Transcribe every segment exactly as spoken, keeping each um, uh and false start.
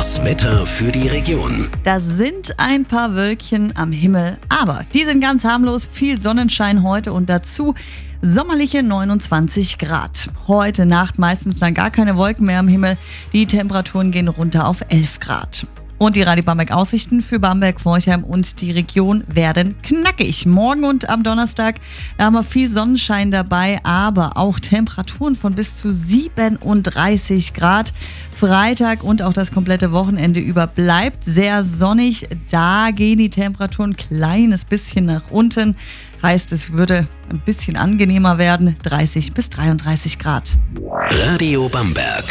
Das Wetter für die Region. Da sind ein paar Wölkchen am Himmel, aber die sind ganz harmlos. Viel Sonnenschein heute und dazu sommerliche neunundzwanzig Grad. Heute Nacht meistens dann gar keine Wolken mehr am Himmel. Die Temperaturen gehen runter auf elf Grad. Und die Radio Bamberg Aussichten für Bamberg, Forchheim und die Region werden knackig. Morgen und am Donnerstag, da haben wir viel Sonnenschein dabei, aber auch Temperaturen von bis zu siebenunddreißig Grad. Freitag und auch das komplette Wochenende über bleibt sehr sonnig. Da gehen die Temperaturen ein kleines bisschen nach unten. Heißt, es würde ein bisschen angenehmer werden, dreißig bis dreiunddreißig Grad. Radio Bamberg.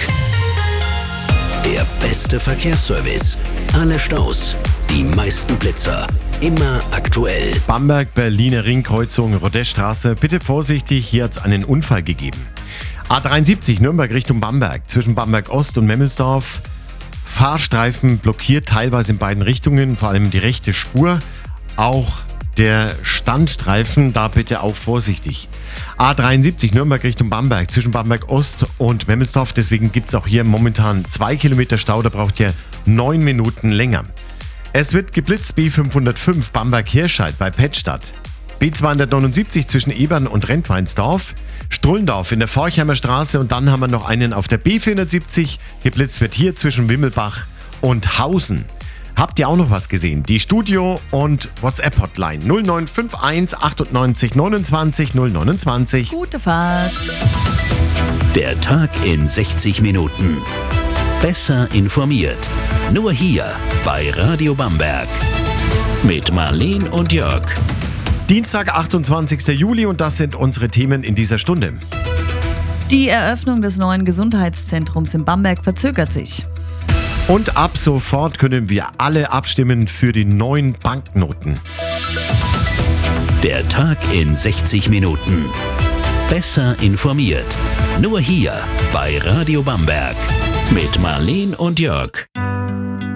Der beste Verkehrsservice. Alle Staus, die meisten Blitzer, immer aktuell. Bamberg-Berliner Ringkreuzung Rodessstraße. Bitte vorsichtig, hier hat es einen Unfall gegeben. A dreiundsiebzig Nürnberg Richtung Bamberg. Zwischen Bamberg Ost und Memmelsdorf. Fahrstreifen blockiert teilweise in beiden Richtungen, vor allem die rechte Spur. Auch der Standstreifen, da bitte auch vorsichtig. A dreiundsiebzig Nürnberg Richtung Bamberg, zwischen Bamberg Ost und Memmelsdorf. Deswegen gibt es auch hier momentan zwei Kilometer Stau, da braucht ihr neun Minuten länger. Es wird geblitzt B fünfhundertfünf Bamberg-Hirscheid bei Pettstadt. B zweihundertneunundsiebzig zwischen Ebern und Rentweinsdorf. Strullendorf in der Forchheimer Straße und dann haben wir noch einen auf der B vierhundertsiebzig. Geblitzt wird hier zwischen Wimmelbach und Hausen. Habt ihr auch noch was gesehen? Die Studio- und WhatsApp-Hotline null neun fünf eins achtundneunzig neunundzwanzig null neunundzwanzig. Gute Fahrt. Der Tag in sechzig Minuten. Besser informiert. Nur hier bei Radio Bamberg. Mit Marleen und Jörg. Dienstag, achtundzwanzigster Juli und das sind unsere Themen in dieser Stunde. Die Eröffnung des neuen Gesundheitszentrums in Bamberg verzögert sich. Und ab sofort können wir alle abstimmen für die neuen Banknoten. Der Tag in sechzig Minuten. Besser informiert. Nur hier bei Radio Bamberg. Mit Marleen und Jörg.